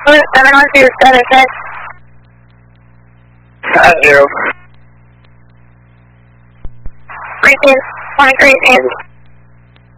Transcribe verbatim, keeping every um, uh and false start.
Blue seven one two, seven six. Five zero. Breaking, twenty-three, Andy.